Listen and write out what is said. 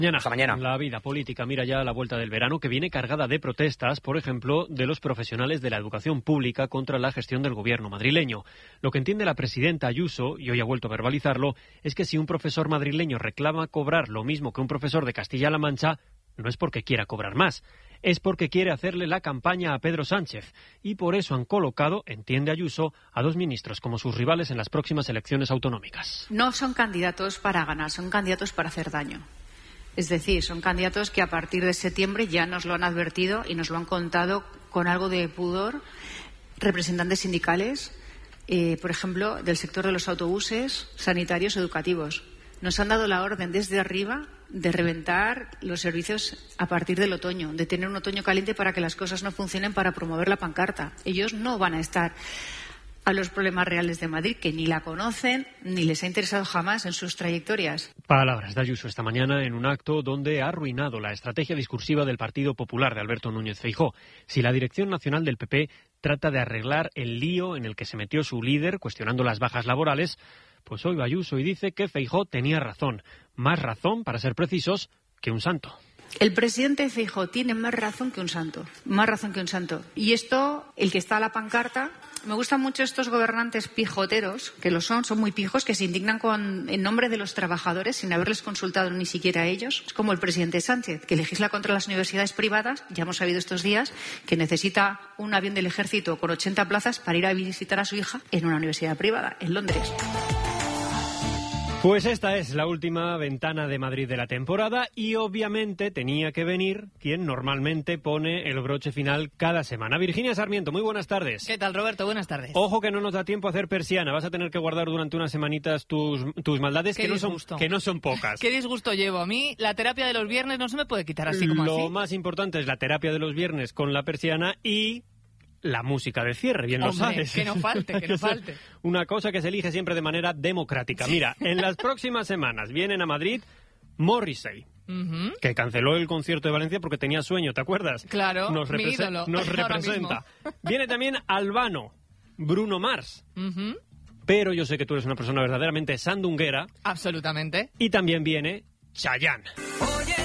Hasta mañana. La vida política mira ya a la vuelta del verano, que viene cargada de protestas, por ejemplo, de los profesionales de la educación pública contra la gestión del gobierno madrileño. Lo que entiende la presidenta Ayuso, y hoy ha vuelto a verbalizarlo, es que si un profesor madrileño reclama cobrar lo mismo que un profesor de Castilla-La Mancha, no es porque quiera cobrar más, es porque quiere hacerle la campaña a Pedro Sánchez. Y por eso han colocado, entiende Ayuso, a dos ministros como sus rivales en las próximas elecciones autonómicas. No son candidatos para ganar, son candidatos para hacer daño. Es decir, son candidatos que a partir de septiembre ya nos lo han advertido y nos lo han contado con algo de pudor representantes sindicales, por ejemplo, del sector de los autobuses, sanitarios, educativos. Nos han dado la orden desde arriba de reventar los servicios a partir del otoño, de tener un otoño caliente para que las cosas no funcionen, para promover la pancarta. Ellos no van a estar a los problemas reales de Madrid, que ni la conocen ni les ha interesado jamás en sus trayectorias. Palabras de Ayuso esta mañana en un acto donde ha arruinado la estrategia discursiva del Partido Popular de Alberto Núñez Feijóo. Si la dirección nacional del PP trata de arreglar el lío en el que se metió su líder, cuestionando las bajas laborales, pues hoy va Ayuso y dice que Feijóo tenía razón. Más razón, para ser precisos, que un santo. El presidente Feijóo tiene más razón que un santo, más razón que un santo. Y esto, el que está a la pancarta, me gustan mucho estos gobernantes pijoteros, que lo son muy pijos, que se indignan en nombre de los trabajadores sin haberles consultado ni siquiera a ellos. Es como el presidente Sánchez, que legisla contra las universidades privadas, ya hemos sabido estos días, que necesita un avión del ejército con 80 plazas para ir a visitar a su hija en una universidad privada, en Londres. Pues esta es la última ventana de Madrid de la temporada y obviamente tenía que venir quien normalmente pone el broche final cada semana. Virginia Sarmiento, muy buenas tardes. ¿Qué tal, Roberto? Buenas tardes. Ojo que no nos da tiempo a hacer persiana, vas a tener que guardar durante unas semanitas tus maldades, que no son pocas. Qué disgusto llevo. A mí la terapia de los viernes no se me puede quitar así como así. Lo más importante es la terapia de los viernes con la persiana y la música de cierre, bien lo sabes. Que no falte, que no falte. Una cosa que se elige siempre de manera democrática. Mira, en las próximas semanas vienen a Madrid Morrissey, que canceló el concierto de Valencia porque tenía sueño, ¿te acuerdas? Claro, nos representa. Viene también Albano, Bruno Mars. Pero yo sé que tú eres una persona verdaderamente sandunguera. Absolutamente. Y también viene Chayanne.